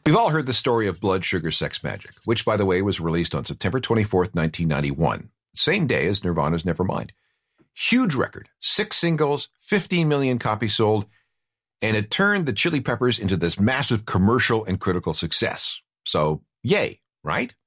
We've all heard the story of Blood Sugar Sex Magik, which, by the way, was released on September 24th, 1991, same day as Nirvana's Nevermind. Huge record, 6 singles, 15 million copies sold, and it turned the Chili Peppers into this massive commercial and critical success. So, yay, right?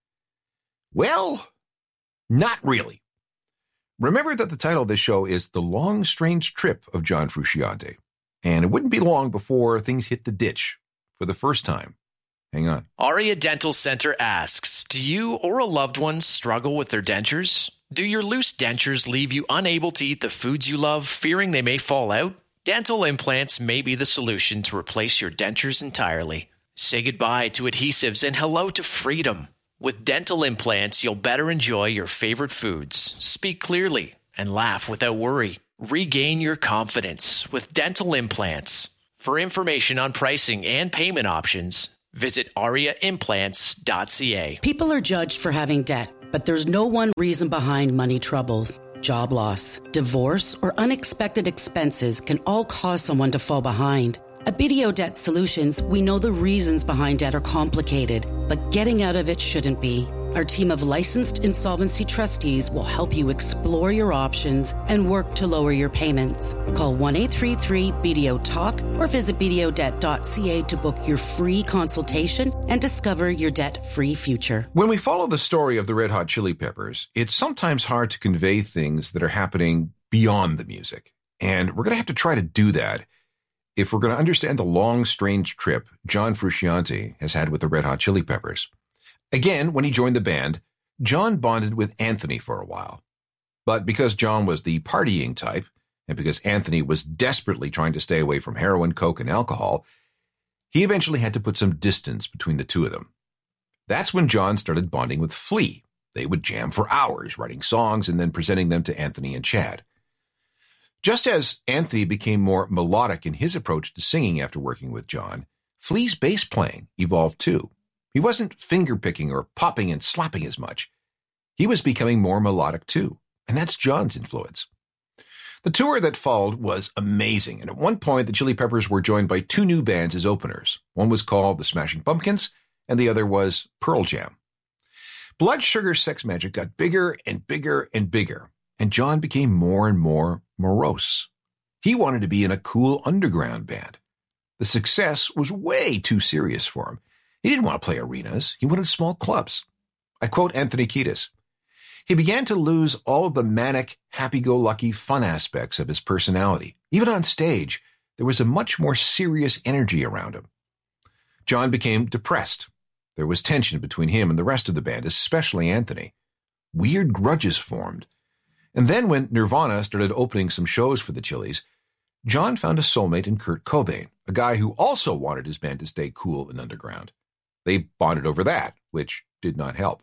Well, not really. Remember that the title of this show is The Long Strange Trip of John Frusciante, and it wouldn't be long before things hit the ditch for the first time. Hang on. Aria Dental Center asks, do you or a loved one struggle with their dentures? Do your loose dentures leave you unable to eat the foods you love, fearing they may fall out? Dental implants may be the solution to replace your dentures entirely. Say goodbye to adhesives and hello to freedom. With dental implants, you'll better enjoy your favorite foods, speak clearly, and laugh without worry. Regain your confidence with dental implants. For information on pricing and payment options, visit ariaimplants.ca. People are judged for having debt, but there's no one reason behind money troubles. Job loss, divorce, or unexpected expenses can all cause someone to fall behind. At BDO Debt Solutions, we know the reasons behind debt are complicated, but getting out of it shouldn't be. Our team of licensed insolvency trustees will help you explore your options and work to lower your payments. Call 1-833-BDO-TALK or visit bdodebt.ca to book your free consultation and discover your debt-free future. When we follow the story of the Red Hot Chili Peppers, it's sometimes hard to convey things that are happening beyond the music. And we're going to have to try to do that if we're going to understand the long, strange trip John Frusciante has had with the Red Hot Chili Peppers. Again, when he joined the band, John bonded with Anthony for a while. But because John was the partying type, and because Anthony was desperately trying to stay away from heroin, coke, and alcohol, he eventually had to put some distance between the two of them. That's when John started bonding with Flea. They would jam for hours, writing songs and then presenting them to Anthony and Chad. Just as Anthony became more melodic in his approach to singing after working with John, Flea's bass playing evolved too. He wasn't finger-picking or popping and slapping as much. He was becoming more melodic too, and that's John's influence. The tour that followed was amazing, and at one point the Chili Peppers were joined by 2 new bands as openers. One was called the Smashing Pumpkins, and the other was Pearl Jam. Blood Sugar Sex Magik got bigger and bigger and bigger, and John became more and more morose. He wanted to be in a cool underground band. The success was way too serious for him. He didn't want to play arenas. He wanted small clubs. I quote Anthony Kiedis. He began to lose all of the manic, happy-go-lucky fun aspects of his personality. Even on stage, there was a much more serious energy around him. John became depressed. There was tension between him and the rest of the band, especially Anthony. Weird grudges formed. And then when Nirvana started opening some shows for the Chili's, John found a soulmate in Kurt Cobain, a guy who also wanted his band to stay cool and underground. They bonded over that, which did not help.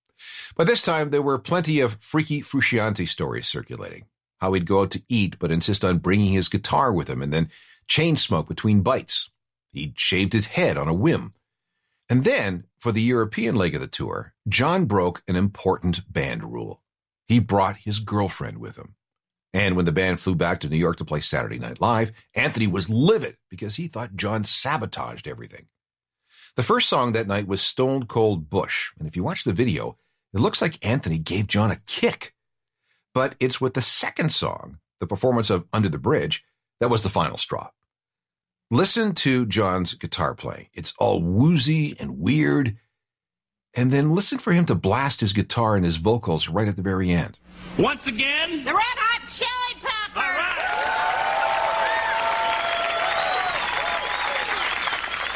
By this time, there were plenty of freaky Frusciante stories circulating. How he'd go out to eat but insist on bringing his guitar with him and then chain smoke between bites. He'd shaved his head on a whim. And then, for the European leg of the tour, John broke an important band rule. He brought his girlfriend with him. And when the band flew back to New York to play Saturday Night Live, Anthony was livid because he thought John sabotaged everything. The first song that night was Stone Cold Bush, and if you watch the video, it looks like Anthony gave John a kick. But it's with the second song, the performance of Under the Bridge, that was the final straw. Listen to John's guitar playing. It's all woozy and weird. And then listen for him to blast his guitar and his vocals right at the very end. Once again, the Red Hot Chili Peppers!